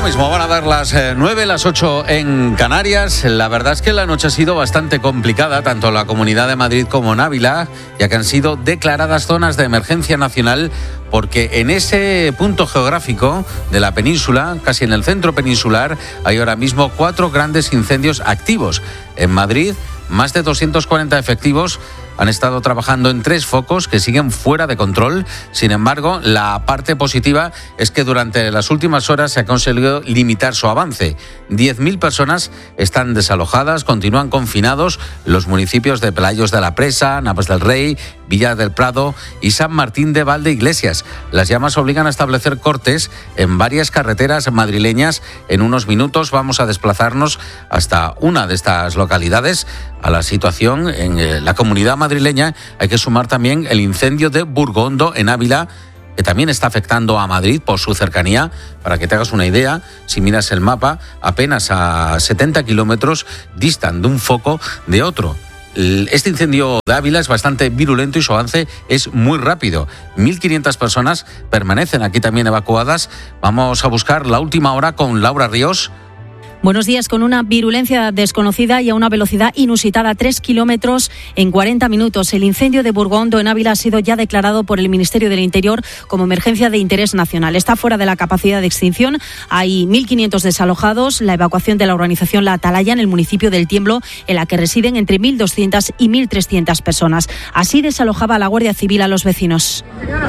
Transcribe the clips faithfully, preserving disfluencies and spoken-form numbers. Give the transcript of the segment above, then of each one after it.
mismo van a dar las eh, nueve, las ocho en Canarias. La verdad es que la noche ha sido bastante complicada, tanto en la Comunidad de Madrid como en Ávila, ya que han sido declaradas zonas de emergencia nacional, porque en ese punto geográfico de la península, casi en el centro peninsular, hay ahora mismo cuatro grandes incendios activos. En Madrid, más de doscientos cuarenta efectivos han estado trabajando en tres focos que siguen fuera de control. Sin embargo, la parte positiva es que durante las últimas horas se ha conseguido limitar su avance. diez mil personas están desalojadas, continúan confinados los municipios de Pelayos de la Presa, Navas del Rey, Villa del Prado y San Martín de Valdeiglesias. Las llamas obligan a establecer cortes en varias carreteras madrileñas. En unos minutos vamos a desplazarnos hasta una de estas localidades. A la situación en la comunidad madrileña hay que sumar también el incendio de Burgondo en Ávila, que también está afectando a Madrid por su cercanía. Para que te hagas una idea, si miras el mapa, apenas a setenta kilómetros distan de un foco de otro. Este incendio de Ávila es bastante virulento y su avance es muy rápido. mil quinientas personas permanecen aquí también evacuadas. Vamos a buscar la última hora con Laura Ríos. Buenos días. Con una virulencia desconocida y a una velocidad inusitada, tres kilómetros en cuarenta minutos. El incendio de Burgondo en Ávila ha sido ya declarado por el Ministerio del Interior como emergencia de interés nacional. Está fuera de la capacidad de extinción. Hay mil quinientos desalojados. La evacuación de la organización La Atalaya en el municipio del Tiemblo, en la que residen entre mil doscientas y mil trescientas personas. Así desalojaba la Guardia Civil a los vecinos.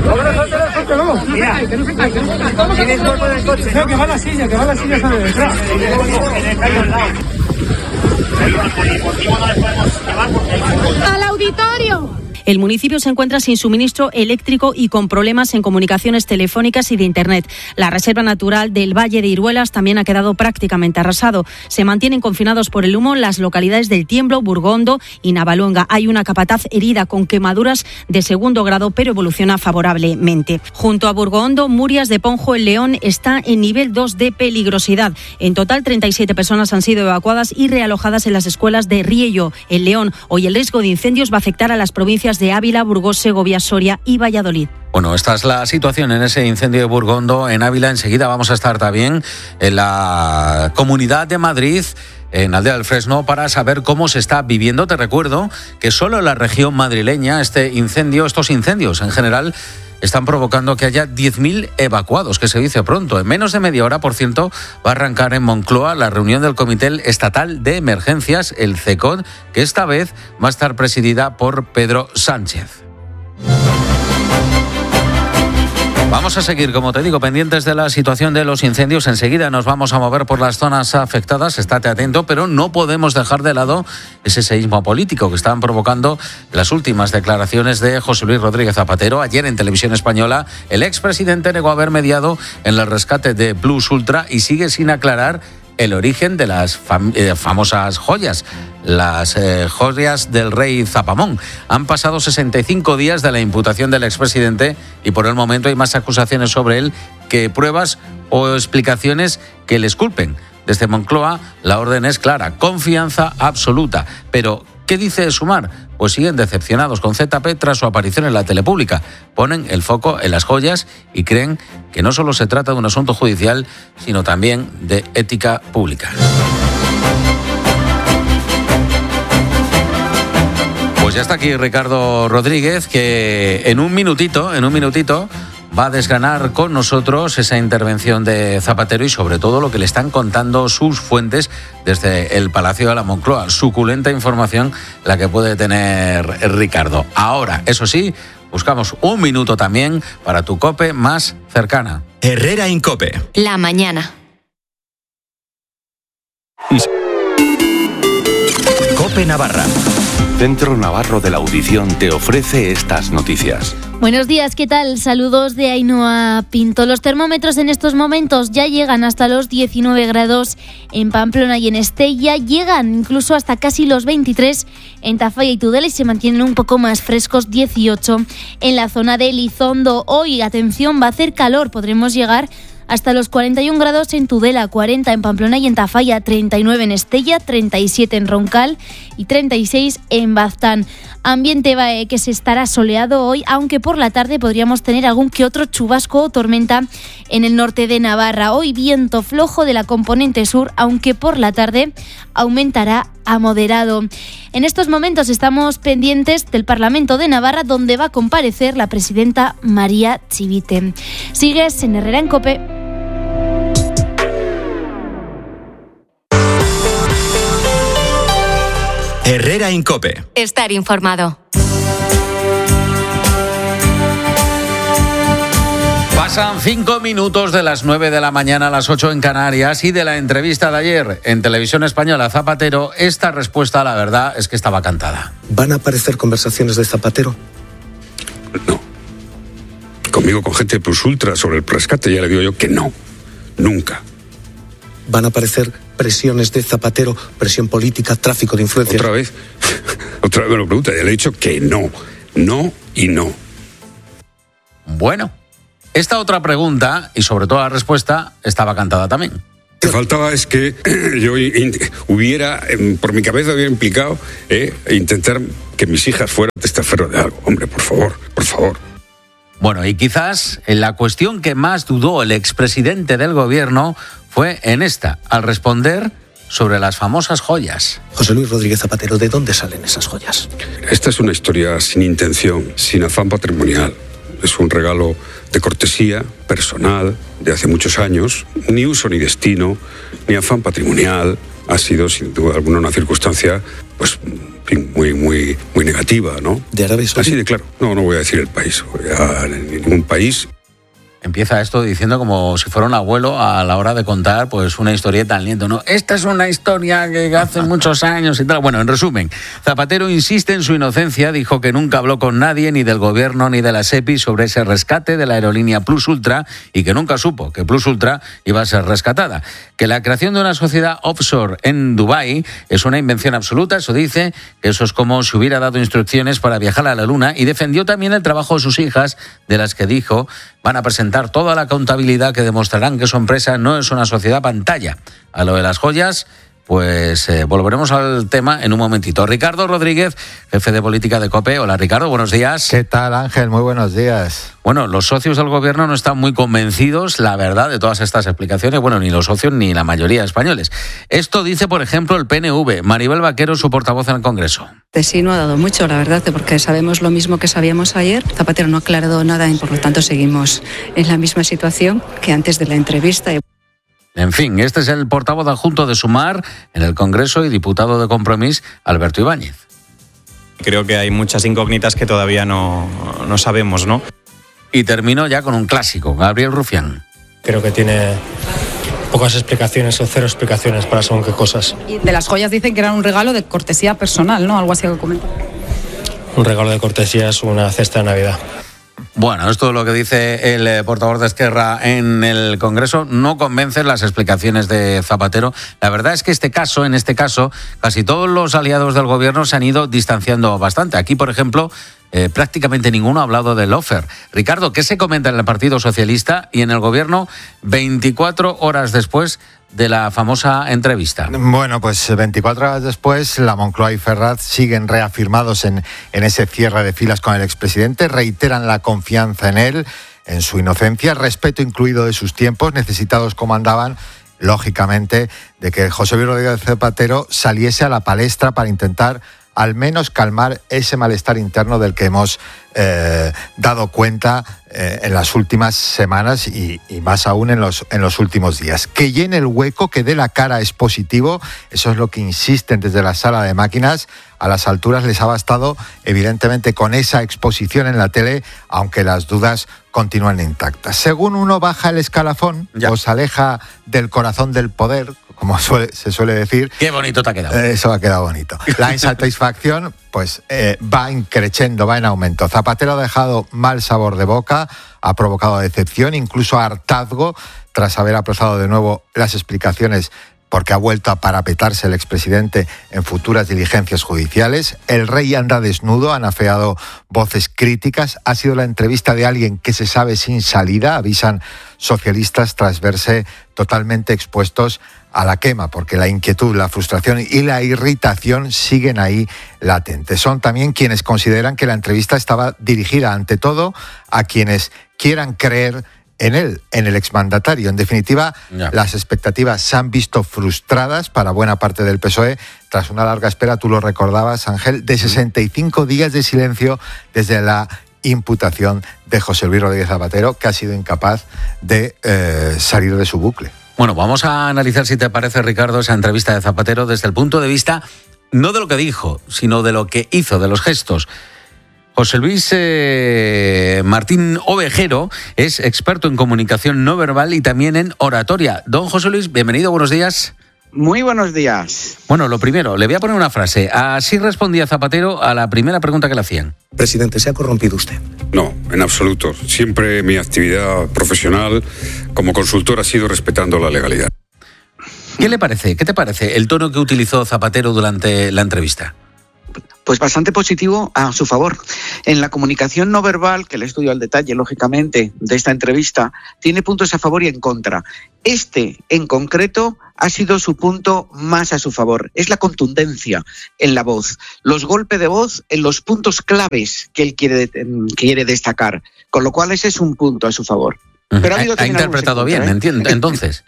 Mira, que no se cae, que no se cae. ¿Tienes cuerpo del coche? No, que va la silla, que va la silla sale detrás. ¡Al auditorio! El municipio se encuentra sin suministro eléctrico y con problemas en comunicaciones telefónicas y de Internet. La reserva natural del Valle de Iruelas también ha quedado prácticamente arrasado. Se mantienen confinados por el humo las localidades del Tiemblo, Burgondo y Navaluenga. Hay una capataz herida con quemaduras de segundo grado, pero evoluciona favorablemente. Junto a Burgondo, Murias de Ponjo, el León, está en nivel dos de peligrosidad. En total, treinta y siete personas han sido evacuadas y realojadas en las escuelas de Riello, el León. Hoy el riesgo de incendios va a afectar a las provincias de Ávila, Burgos, Segovia, Soria y Valladolid. Bueno, esta es la situación en ese incendio de Burgondo en Ávila. Enseguida vamos a estar también en la Comunidad de Madrid, en Aldea del Fresno, para saber cómo se está viviendo. Te recuerdo que solo en la región madrileña este incendio, estos incendios en general, están provocando que haya diez mil evacuados, que se dice pronto. En menos de media hora, por cierto, va a arrancar en Moncloa la reunión del Comité Estatal de Emergencias, el CECOD, que esta vez va a estar presidida por Pedro Sánchez. Vamos a seguir, como te digo, pendientes de la situación de los incendios. Enseguida nos vamos a mover por las zonas afectadas, estate atento, pero no podemos dejar de lado ese seísmo político que están provocando las últimas declaraciones de José Luis Rodríguez Zapatero. Ayer en Televisión Española, el expresidente negó haber mediado en el rescate de Plus Ultra y sigue sin aclarar el origen de las fam- eh, famosas joyas, las eh, joyas del rey Zapamón. Han pasado sesenta y cinco días de la imputación del expresidente y por el momento hay más acusaciones sobre él que pruebas o explicaciones que le esculpen. Desde Moncloa la orden es clara, confianza absoluta. Pero ¿qué dice Sumar? Pues siguen decepcionados con Z P tras su aparición en la tele pública. Ponen el foco en las joyas y creen que no solo se trata de un asunto judicial, sino también de ética pública. Pues ya está aquí Ricardo Rodríguez, que en un minutito, en un minutito, va a desgranar con nosotros esa intervención de Zapatero y sobre todo lo que le están contando sus fuentes desde el Palacio de la Moncloa. Suculenta información la que puede tener Ricardo. Ahora, eso sí, buscamos un minuto también para tu COPE más cercana. Herrera Incope. La mañana. COPE Navarra. Centro Navarro de la Audición te ofrece estas noticias. Buenos días, ¿qué tal? Saludos de Ainhoa Pinto. Los termómetros en estos momentos ya llegan hasta los diecinueve grados en Pamplona y en Estella. Llegan incluso hasta casi los veintitrés en Tafalla y Tudela y se mantienen un poco más frescos, dieciocho en la zona de Elizondo. Hoy, atención, va a hacer calor. Podremos llegar hasta los cuarenta y un grados en Tudela, cuarenta en Pamplona y en Tafalla, treinta y nueve en Estella, treinta y siete en Roncal y treinta y seis en Baztán. Ambiente que se estará soleado hoy, aunque por la tarde podríamos tener algún que otro chubasco o tormenta en el norte de Navarra. Hoy viento flojo de la componente sur, aunque por la tarde aumentará a moderado. En estos momentos estamos pendientes del Parlamento de Navarra, donde va a comparecer la presidenta María Chivite. Sigues en Herrera en COPE. Herrera en COPE. Estar informado. Pasan cinco minutos de las nueve de la mañana a las ocho en Canarias, y de la entrevista de ayer en Televisión Española a Zapatero, esta respuesta, la verdad, es que estaba cantada. ¿Van a aparecer conversaciones de Zapatero? No. Conmigo, con gente de Plus Ultra sobre el rescate, ya le digo yo que no. Nunca. ¿Van a aparecer presiones de Zapatero, presión política, tráfico de influencias? ¿Otra vez? Otra vez me lo pregunta. Ya le he dicho que no. No y no. Bueno, esta otra pregunta, y sobre todo la respuesta, estaba cantada también. Lo que faltaba es que yo hubiera, por mi cabeza hubiera implicado eh, intentar que mis hijas fueran testaferros de algo. Hombre, por favor, por favor. Bueno, y quizás en la cuestión que más dudó el expresidente del gobierno fue en esta, al responder sobre las famosas joyas. José Luis Rodríguez Zapatero, ¿de dónde salen esas joyas? Esta es una historia sin intención, sin afán patrimonial. Es un regalo de cortesía personal de hace muchos años, ni uso ni destino, ni afán patrimonial. Ha sido, sin duda alguna, una circunstancia pues muy, muy, muy negativa, ¿no? ¿De Arabia Saudí? Así de claro. No, no voy a decir el país. Voy a ningún país. Empieza esto diciendo como si fuera un abuelo a la hora de contar pues una historieta al nieto, ¿no? Esta es una historia que hace muchos años y tal. Bueno, en resumen, Zapatero insiste en su inocencia, dijo que nunca habló con nadie, ni del gobierno ni de la SEPI, sobre ese rescate de la aerolínea Plus Ultra, y que nunca supo que Plus Ultra iba a ser rescatada. Que la creación de una sociedad offshore en Dubái es una invención absoluta, eso dice, que eso es como si hubiera dado instrucciones para viajar a la Luna, y defendió también el trabajo de sus hijas, de las que dijo van a presentar toda la contabilidad que demostrarán que su empresa no es una sociedad pantalla. A lo de las joyas, pues eh, volveremos al tema en un momentito. Ricardo Rodríguez, jefe de política de COPE. Hola, Ricardo, buenos días. ¿Qué tal, Ángel? Muy buenos días. Bueno, los socios del gobierno no están muy convencidos, la verdad, de todas estas explicaciones. Bueno, ni los socios ni la mayoría de españoles. Esto dice, por ejemplo, el P N V. Maribel Vaquero, su portavoz en el Congreso. De sí no ha dado mucho, la verdad, porque sabemos lo mismo que sabíamos ayer. Zapatero no ha aclarado nada y, por lo tanto, seguimos en la misma situación que antes de la entrevista. En fin, este es el portavoz adjunto de Sumar en el Congreso y diputado de Compromís, Alberto Ibáñez. Creo que hay muchas incógnitas que todavía no, no sabemos, ¿no? Y termino ya con un clásico, Gabriel Rufián. Creo que tiene pocas explicaciones o cero explicaciones para según qué cosas. Y de las joyas dicen que eran un regalo de cortesía personal, ¿no? Algo así que comenta. Un regalo de cortesía es una cesta de Navidad. Bueno, esto es lo que dice el eh, portavoz de Esquerra en el Congreso. No convencen las explicaciones de Zapatero. La verdad es que este caso, en este caso, casi todos los aliados del gobierno se han ido distanciando bastante. Aquí, por ejemplo, eh, prácticamente ninguno ha hablado del Lofer. Ricardo, ¿qué se comenta en el Partido Socialista y en el gobierno veinticuatro horas después de la famosa entrevista? Bueno, pues veinticuatro horas después, la Moncloa y Ferraz siguen reafirmados en, en ese cierre de filas con el expresidente, reiteran la confianza en él, en su inocencia, respeto incluido de sus tiempos, necesitados como andaban, lógicamente, de que José Luis Rodríguez Zapatero saliese a la palestra para intentar al menos calmar ese malestar interno del que hemos eh, dado cuenta eh, en las últimas semanas y, y más aún en los, en los últimos días. Que llene el hueco, que dé la cara es positivo, eso es lo que insisten desde la sala de máquinas. A las alturas les ha bastado, evidentemente, con esa exposición en la tele, aunque las dudas continúan intactas. Según uno baja el escalafón, ya. o se aleja del corazón del poder, como suele, se suele decir. Qué bonito te ha quedado. Eso ha quedado bonito. La insatisfacción pues eh, va increciendo, va en aumento. Zapatero ha dejado mal sabor de boca, ha provocado decepción, incluso hartazgo, tras haber aplazado de nuevo las explicaciones porque ha vuelto a parapetarse el expresidente en futuras diligencias judiciales. El rey anda desnudo, han afeado voces críticas. Ha sido la entrevista de alguien que se sabe sin salida, avisan socialistas, tras verse totalmente expuestos a la quema, porque la inquietud, la frustración y la irritación siguen ahí latentes. Son también quienes consideran que la entrevista estaba dirigida ante todo a quienes quieran creer en él, en el exmandatario. En definitiva, yeah. las expectativas se han visto frustradas para buena parte del P S O E tras una larga espera, tú lo recordabas, Ángel, de sesenta y cinco días de silencio desde la imputación de José Luis Rodríguez Zapatero, que ha sido incapaz de eh, salir de su bucle. Bueno, vamos a analizar, si te parece, Ricardo, esa entrevista de Zapatero desde el punto de vista no de lo que dijo, sino de lo que hizo, de los gestos. José Luis eh, Martín Ovejero es experto en comunicación no verbal y también en oratoria. Don José Luis, bienvenido, buenos días. Muy buenos días. Bueno, lo primero, le voy a poner una frase. Así respondía Zapatero a la primera pregunta que le hacían. Presidente, ¿se ha corrompido usted? No, en absoluto. Siempre mi actividad profesional como consultor ha sido respetando la legalidad. ¿Qué le parece? ¿Qué te parece el tono que utilizó Zapatero durante la entrevista? Pues bastante positivo a su favor. En la comunicación no verbal, que le estudio al detalle, lógicamente, de esta entrevista, tiene puntos a favor y en contra. Este, en concreto, ha sido su punto más a su favor. Es la contundencia en la voz, los golpes de voz en los puntos claves que él quiere, quiere destacar, con lo cual ese es un punto a su favor. Pero ha, ha, ha interpretado bien, ¿eh? Entiendo. Entonces...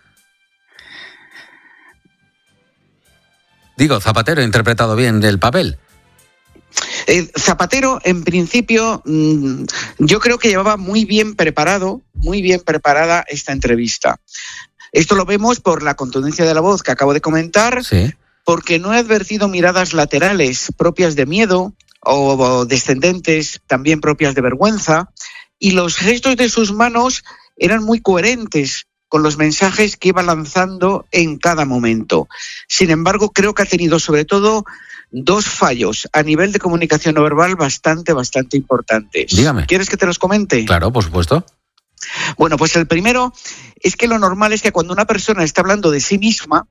Digo, Zapatero ha interpretado bien el papel. Eh, Zapatero, en principio, mmm, yo creo que llevaba muy bien preparado, muy bien preparada esta entrevista. Esto lo vemos por la contundencia de la voz que acabo de comentar, sí. porque no he advertido miradas laterales propias de miedo o, o descendentes también propias de vergüenza, y los gestos de sus manos eran muy coherentes con los mensajes que iba lanzando en cada momento. Sin embargo, creo que ha tenido sobre todo dos fallos a nivel de comunicación no verbal bastante, bastante importantes. Dígame. ¿Quieres que te los comente? Claro, por supuesto. Bueno, pues el primero es que lo normal es que cuando una persona está hablando de sí misma,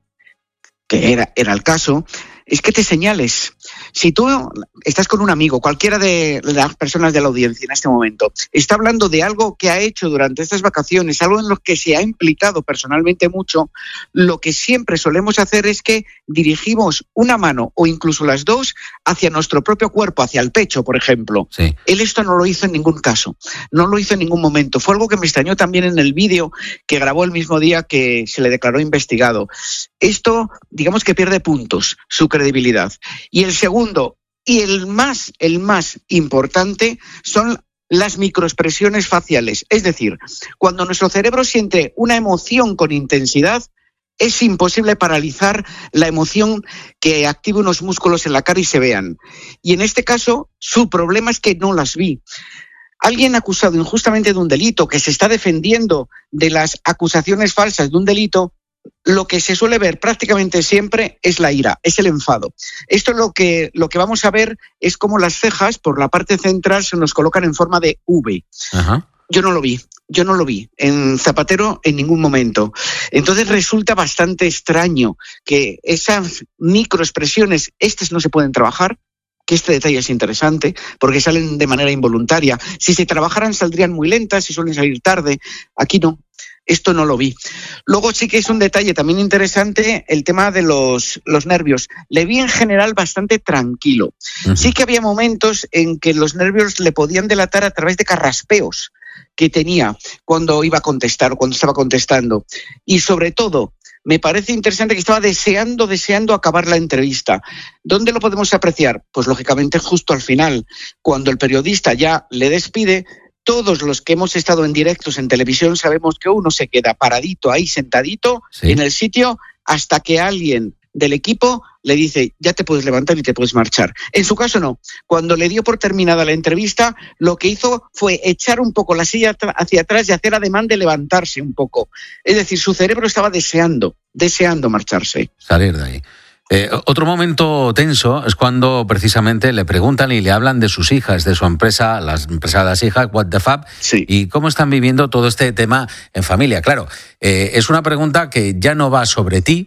que era, era el caso, es que te señales. Si tú estás con un amigo, cualquiera de las personas de la audiencia en este momento, está hablando de algo que ha hecho durante estas vacaciones, algo en lo que se ha implicado personalmente mucho, lo que siempre solemos hacer es que dirigimos una mano o incluso las dos hacia nuestro propio cuerpo, hacia el pecho, por ejemplo. Sí. Él esto no lo hizo en ningún caso, no lo hizo en ningún momento. Fue algo que me extrañó también en el vídeo que grabó el mismo día que se le declaró investigado. Esto, digamos que pierde puntos, su credibilidad. Y el segundo, y el más, el más importante, son las microexpresiones faciales. Es decir, cuando nuestro cerebro siente una emoción con intensidad, es imposible paralizar la emoción que active unos músculos en la cara y se vean. Y en este caso, su problema es que no las vi. Alguien acusado injustamente de un delito, que se está defendiendo de las acusaciones falsas de un delito, lo que se suele ver prácticamente siempre es la ira, es el enfado. Esto lo que, lo que vamos a ver es cómo las cejas por la parte central se nos colocan en forma de V. Ajá. Yo no lo vi, yo no lo vi en Zapatero en ningún momento. Entonces resulta bastante extraño que esas microexpresiones, estas no se pueden trabajar, que este detalle es interesante, porque salen de manera involuntaria. Si se trabajaran saldrían muy lentas, si suelen salir tarde. Aquí no. Esto no lo vi. Luego sí que es un detalle también interesante el tema de los, los nervios. Le vi en general bastante tranquilo. Uh-huh. Sí que había momentos en que los nervios le podían delatar a través de carraspeos que tenía cuando iba a contestar o cuando estaba contestando. Y sobre todo, me parece interesante que estaba deseando, deseando acabar la entrevista. ¿Dónde lo podemos apreciar? Pues lógicamente justo al final, cuando el periodista ya le despide. Todos los que hemos estado en directos en televisión sabemos que uno se queda paradito ahí, sentadito, sí. en el sitio, hasta que alguien del equipo le dice, ya te puedes levantar y te puedes marchar. En su caso no. Cuando le dio por terminada la entrevista, lo que hizo fue echar un poco la silla hacia atrás y hacer ademán de levantarse un poco. Es decir, su cerebro estaba deseando, deseando marcharse. Salir de ahí. Eh, otro momento tenso es cuando precisamente le preguntan y le hablan de sus hijas, de su empresa, la empresa de las hijas, What the Fab, sí. y cómo están viviendo todo este tema en familia. Claro, eh, es una pregunta que ya no va sobre ti,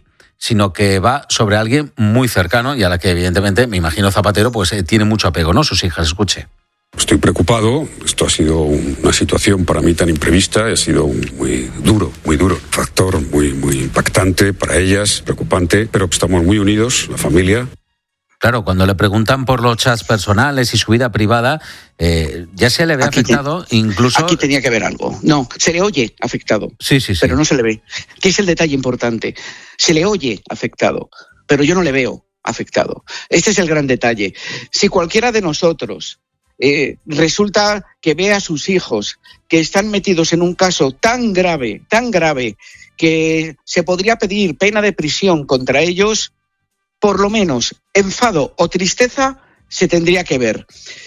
sino que va sobre alguien muy cercano y a la que evidentemente, me imagino Zapatero, pues eh, tiene mucho apego, ¿no? Sus hijas, escuche. Estoy preocupado, esto ha sido una situación para mí tan imprevista, ha sido muy duro, muy duro, factor muy, muy impactante para ellas, preocupante, pero estamos muy unidos, la familia. Claro, cuando le preguntan por los chats personales y su vida privada, eh, ya se le ve aquí afectado, te, incluso... Aquí tenía que ver algo. No, se le oye afectado, sí, sí, sí. pero no se le ve. ¿Qué es el detalle importante? Se le oye afectado, pero yo no le veo afectado. Este es el gran detalle. Si cualquiera de nosotros eh, resulta que ve a sus hijos que están metidos en un caso tan grave, tan grave, que se podría pedir pena de prisión contra ellos, por lo menos enfado o tristeza se tendría que ver.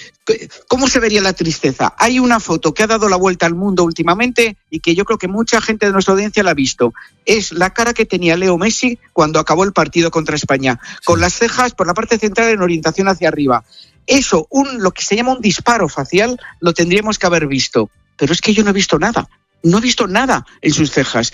¿Cómo se vería la tristeza? Hay una foto que ha dado la vuelta al mundo últimamente y que yo creo que mucha gente de nuestra audiencia la ha visto. Es la cara que tenía Leo Messi cuando acabó el partido contra España, con las cejas por la parte central en orientación hacia arriba. Eso, un, lo que se llama un disparo facial, lo tendríamos que haber visto. Pero es que yo no he visto nada. No he visto nada en sus cejas.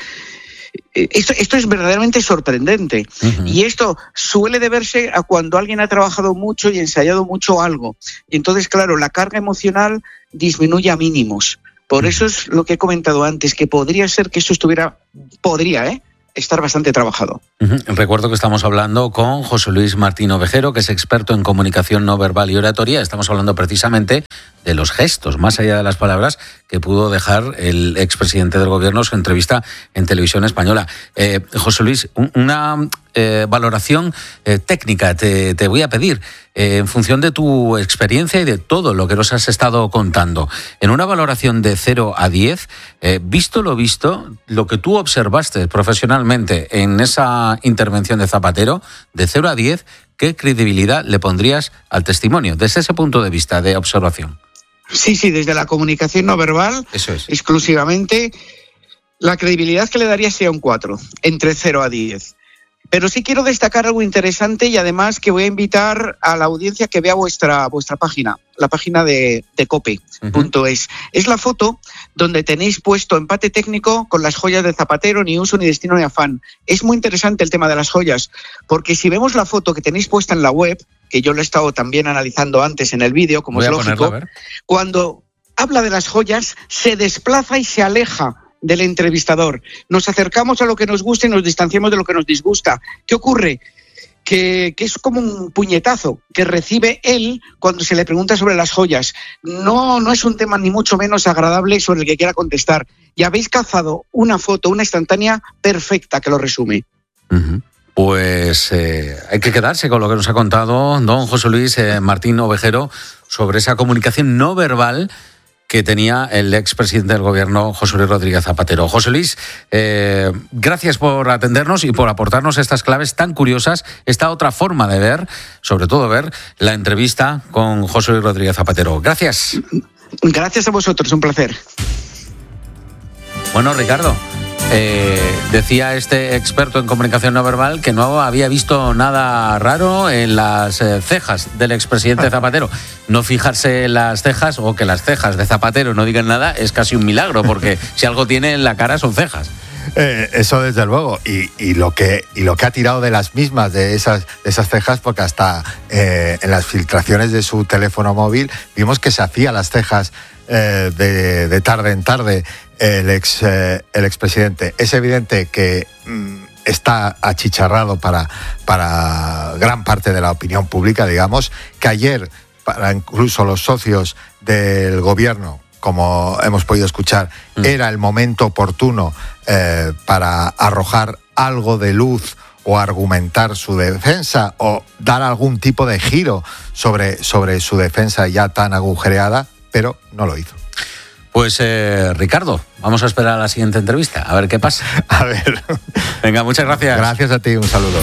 Esto, esto es verdaderamente sorprendente. Uh-huh. Y esto suele deberse a cuando alguien ha trabajado mucho y ensayado mucho algo. Y entonces, claro, la carga emocional disminuye a mínimos. Por uh-huh. eso es lo que he comentado antes, que podría ser que esto estuviera, podría, ¿eh? estar bastante trabajado. Uh-huh. Recuerdo que estamos hablando con José Luis Martín Ovejero, que es experto en comunicación no verbal y oratoria. Estamos hablando precisamente de los gestos, más allá de las palabras, que pudo dejar el expresidente del gobierno en su entrevista en Televisión Española. Eh, José Luis, una eh, valoración eh, técnica te, te voy a pedir, eh, en función de tu experiencia y de todo lo que nos has estado contando. En una valoración de cero a diez, eh, visto lo visto, lo que tú observaste profesionalmente en esa intervención de Zapatero, de cero a diez, ¿qué credibilidad le pondrías al testimonio desde ese punto de vista de observación? Sí, sí, desde la comunicación no verbal, eso es. Exclusivamente, la credibilidad que le daría sería un cuatro, entre cero a diez. Pero sí quiero destacar algo interesante y además que voy a invitar a la audiencia que vea vuestra, vuestra página, la página de, de cope punto es. Uh-huh. Es la foto donde tenéis puesto empate técnico con las joyas de Zapatero, ni uso, ni destino, ni afán. Es muy interesante el tema de las joyas, porque si vemos la foto que tenéis puesta en la web, que yo lo he estado también analizando antes en el vídeo, como voy es a lógico, ponerla, a ver. Cuando habla de las joyas, se desplaza y se aleja del entrevistador. Nos acercamos a lo que nos gusta y nos distanciamos de lo que nos disgusta. ¿Qué ocurre? Que, que es como un puñetazo que recibe él cuando se le pregunta sobre las joyas. No, no es un tema ni mucho menos agradable sobre el que quiera contestar. Y habéis cazado una foto, una instantánea perfecta que lo resume. Uh-huh. Pues eh, hay que quedarse con lo que nos ha contado don José Luis eh, Martín Ovejero sobre esa comunicación no verbal que tenía el expresidente del gobierno, José Luis Rodríguez Zapatero. José Luis, eh, gracias por atendernos y por aportarnos estas claves tan curiosas, esta otra forma de ver, sobre todo ver la entrevista con José Luis Rodríguez Zapatero. Gracias. Gracias a vosotros, un placer. Bueno, Ricardo, eh, decía este experto en comunicación no verbal que no había visto nada raro en las eh, cejas del expresidente Zapatero. No fijarse en las cejas o que las cejas de Zapatero no digan nada es casi un milagro, porque si algo tiene en la cara son cejas. Eh, eso desde luego, y, y lo que y lo que ha tirado de las mismas, de esas, de esas cejas, porque hasta eh, en las filtraciones de su teléfono móvil vimos que se hacía las cejas eh, de, de tarde en tarde el ex eh, el expresidente. Es evidente que mm, está achicharrado para, para gran parte de la opinión pública, digamos, que ayer, para incluso los socios del gobierno, como hemos podido escuchar, mm. era el momento oportuno eh, para arrojar algo de luz o argumentar su defensa o dar algún tipo de giro sobre, sobre su defensa ya tan agujereada, pero no lo hizo. Pues eh, Ricardo, vamos a esperar a la siguiente entrevista, a ver qué pasa. A ver. Venga, muchas gracias. Gracias a ti, un saludo.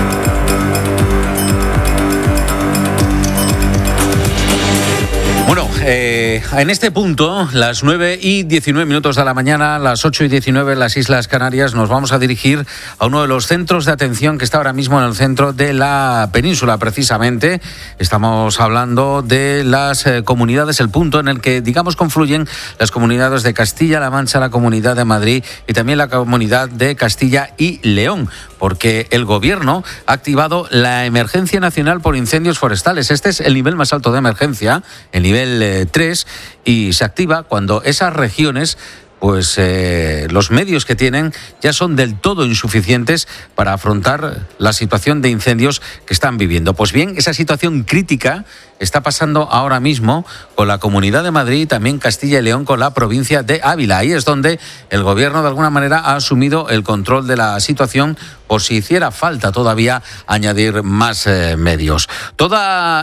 Bueno, eh, en este punto, las nueve y diecinueve minutos de la mañana, las ocho y diecinueve en las Islas Canarias, nos vamos a dirigir a uno de los centros de atención que está ahora mismo en el centro de la península, precisamente. Estamos hablando de las eh, comunidades, el punto en el que, digamos, confluyen las comunidades de Castilla-La Mancha, la Comunidad de Madrid y también la Comunidad de Castilla y León, porque el Gobierno ha activado la emergencia nacional por incendios forestales. Este es el nivel más alto de emergencia, el nivel eh, tres, y se activa cuando esas regiones, pues eh, los medios que tienen ya son del todo insuficientes para afrontar la situación de incendios que están viviendo. Pues bien, esa situación crítica está pasando ahora mismo con la Comunidad de Madrid y también Castilla y León con la provincia de Ávila. Ahí es donde el Gobierno de alguna manera ha asumido el control de la situación por si hiciera falta todavía añadir más eh, medios. Todo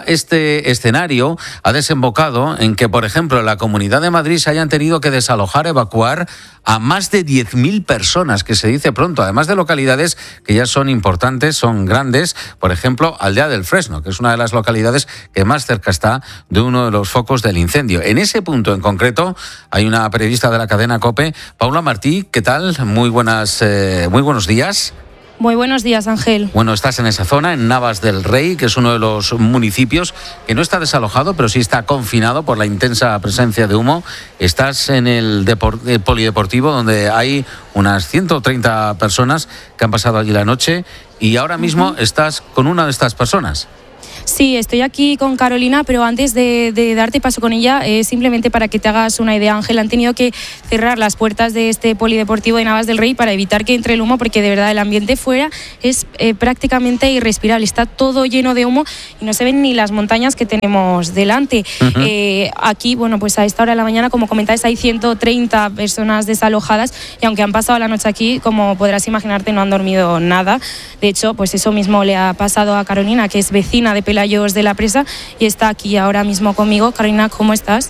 este escenario ha desembocado en que, por ejemplo, en la Comunidad de Madrid se hayan tenido que desalojar, evacuar a más de diez mil personas, que se dice pronto, además de localidades que ya son importantes, son grandes. Por ejemplo, Aldea del Fresno, que es una de las localidades que más cerca está de uno de los focos del incendio. En ese punto en concreto hay una periodista de la cadena COPE, Paula Martí. ¿Qué tal? Muy buenas, eh, muy buenos días. Muy buenos días, Ángel. Bueno, estás en esa zona, en Navas del Rey, que es uno de los municipios que no está desalojado, pero sí está confinado por la intensa presencia de humo. Estás en el depor- el polideportivo, donde hay unas ciento treinta personas que han pasado allí la noche, y ahora mismo uh-huh. estás con una de estas personas. Sí, estoy aquí con Carolina, pero antes de, de darte paso con ella, eh, simplemente para que te hagas una idea, Ángel, han tenido que cerrar las puertas de este polideportivo de Navas del Rey para evitar que entre el humo, porque de verdad el ambiente fuera es eh, prácticamente irrespirable. Está todo lleno de humo y no se ven ni las montañas que tenemos delante. Uh-huh. Eh, aquí, bueno, pues a esta hora de la mañana, como comentáis, hay ciento treinta personas desalojadas y aunque han pasado la noche aquí, como podrás imaginarte, no han dormido nada. De hecho, pues eso mismo le ha pasado a Carolina, que es vecina de Pelayos de la Presa y está aquí ahora mismo conmigo. Carolina, ¿cómo estás?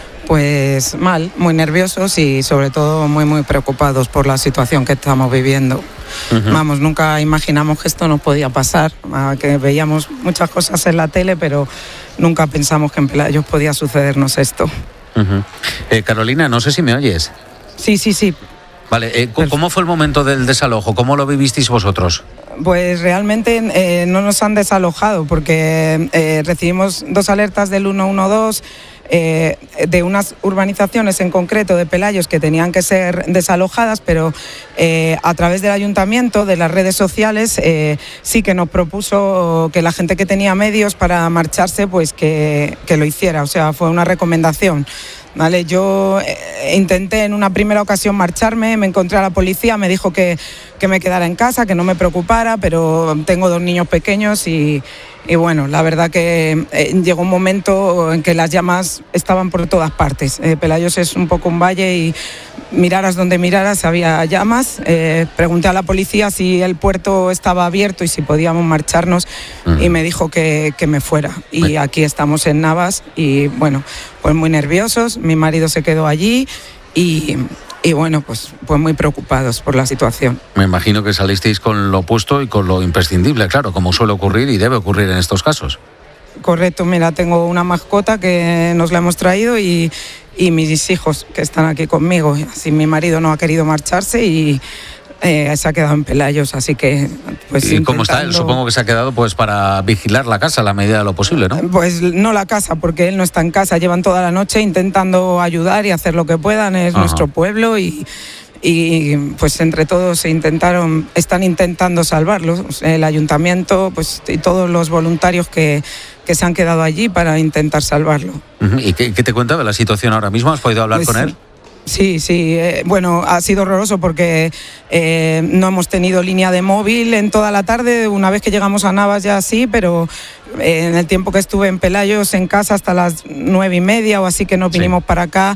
Pues mal, muy nerviosos y sobre todo muy muy preocupados por la situación que estamos viviendo. Uh-huh. Vamos, nunca imaginamos que esto nos podía pasar, que veíamos muchas cosas en la tele, pero nunca pensamos que en Pelayos podía sucedernos esto. Uh-huh. Eh, Carolina, no sé si me oyes. Sí, sí, sí. Vale, eh, ¿cómo fue el momento del desalojo? ¿Cómo lo vivisteis vosotros? Pues realmente eh, no nos han desalojado porque eh, recibimos dos alertas del uno uno dos eh, de unas urbanizaciones en concreto de Pelayos que tenían que ser desalojadas, pero eh, a través del ayuntamiento, de las redes sociales, eh, sí que nos propuso que la gente que tenía medios para marcharse, pues que, que lo hiciera. O sea, fue una recomendación. Vale, yo eh, intenté en una primera ocasión marcharme, me encontré a la policía, me dijo que, que me quedara en casa, que no me preocupara, pero tengo dos niños pequeños y, y bueno, la verdad que eh, llegó un momento en que las llamas estaban por todas partes. Eh, Pelayos es un poco un valle y miraras donde miraras había llamas. Eh, pregunté a la policía si el puerto estaba abierto y si podíamos marcharnos uh-huh. y me dijo que, que me fuera. Y bueno, aquí estamos en Navas y bueno, pues muy nerviosos. Mi marido se quedó allí y, y bueno, pues, pues muy preocupados por la situación. Me imagino que salisteis con lo puesto y con lo imprescindible, claro, como suele ocurrir y debe ocurrir en estos casos. Correcto, mira, tengo una mascota que nos la hemos traído y, y mis hijos que están aquí conmigo. Así mi marido no ha querido marcharse y eh, se ha quedado en Pelayos, así que pues ¿Y intentando... cómo está él? Supongo que se ha quedado pues para vigilar la casa a la medida de lo posible, ¿no? Pues no la casa, porque él no está en casa, llevan toda la noche intentando ayudar y hacer lo que puedan, es Ajá. nuestro pueblo y... y pues entre todos se intentaron, están intentando salvarlos, el ayuntamiento pues y todos los voluntarios que, que se han quedado allí para intentar salvarlo. Uh-huh. ¿Y qué, qué te cuenta de la situación ahora mismo? ¿Has podido hablar pues, con él? Sí, sí, eh, bueno, ha sido horroroso porque eh, no hemos tenido línea de móvil en toda la tarde, una vez que llegamos a Navas ya sí, pero eh, en el tiempo que estuve en Pelayos en casa hasta las nueve y media o así que nos vinimos sí. para acá,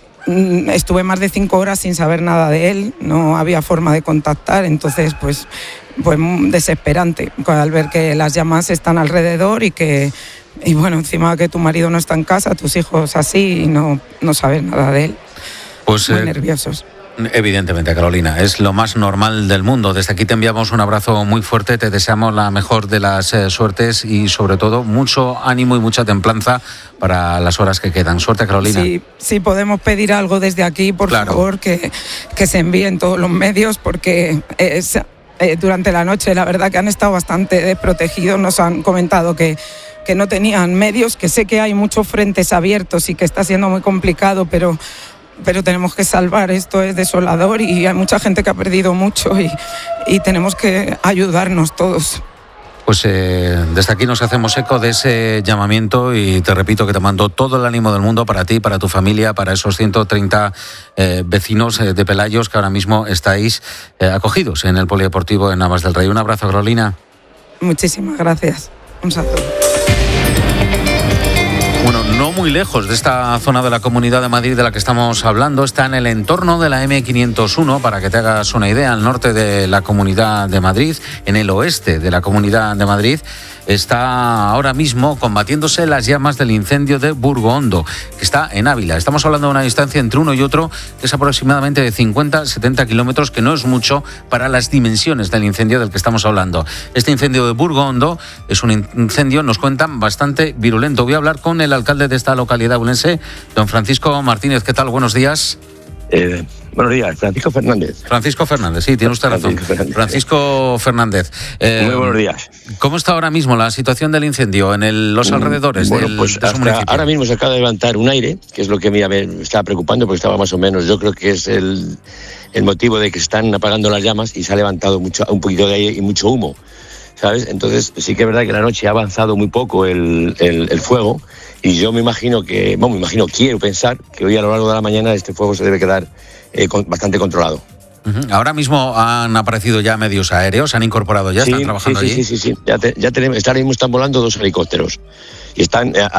estuve más de cinco horas sin saber nada de él, no había forma de contactar, entonces pues, pues desesperante al ver que las llamas están alrededor y que, y bueno, encima que tu marido no está en casa, tus hijos así y no, no sabes nada de él. Pues, muy eh, nerviosos. Evidentemente, Carolina, es lo más normal del mundo. Desde aquí te enviamos un abrazo muy fuerte, te deseamos la mejor de las eh, suertes y sobre todo mucho ánimo y mucha templanza para las horas que quedan. Suerte, Carolina. Sí, sí podemos pedir algo desde aquí, por claro. favor, que, que se envíen todos los medios, porque es, eh, durante la noche la verdad que han estado bastante desprotegidos, nos han comentado que que no tenían medios, que sé que hay muchos frentes abiertos y que está siendo muy complicado, pero pero tenemos que salvar, esto es desolador y hay mucha gente que ha perdido mucho y, y tenemos que ayudarnos todos. Pues eh, desde aquí nos hacemos eco de ese llamamiento y te repito que te mando todo el ánimo del mundo para ti, para tu familia, para esos ciento treinta eh, vecinos eh, de Pelayos que ahora mismo estáis eh, acogidos en el Polideportivo de Navas del Rey. Un abrazo, Carolina. Muchísimas gracias. Un saludo. Bueno, no muy lejos de esta zona de la Comunidad de Madrid de la que estamos hablando, está en el entorno de la eme quinientos uno, para que te hagas una idea, al norte de la Comunidad de Madrid, en el oeste de la Comunidad de Madrid, está ahora mismo combatiéndose las llamas del incendio de Burgondo, que está en Ávila. Estamos hablando de una distancia entre uno y otro que es aproximadamente de cincuenta a setenta kilómetros, que no es mucho para las dimensiones del incendio del que estamos hablando. Este incendio de Burgondo es un incendio, nos cuentan, bastante virulento. Voy a hablar con el alcalde de esta localidad abulense, don Francisco Martínez. ¿Qué tal? Buenos días. Eh, buenos días, Francisco Fernández. Francisco Fernández, sí, tiene usted razón. Francisco Fernández. Francisco Fernández. Eh, Muy buenos días. ¿Cómo está ahora mismo la situación del incendio en el, los alrededores bueno, del, pues de su municipio? Ahora mismo se acaba de levantar un aire, que es lo que me estaba preocupando, porque estaba más o menos, yo creo que es el, el motivo de que están apagando las llamas y se ha levantado mucho, un poquito de aire y mucho humo, ¿sabes? Entonces sí que es verdad que la noche ha avanzado muy poco el, el, el fuego. Y yo me imagino que, bueno, me imagino, quiero pensar que hoy a lo largo de la mañana este fuego se debe quedar eh, con, bastante controlado. Uh-huh. Ahora mismo han aparecido ya medios aéreos, han incorporado ya, sí, están trabajando sí, allí. Sí, sí, sí, sí. Ya, te, ya tenemos, ahora mismo están volando dos helicópteros y están eh,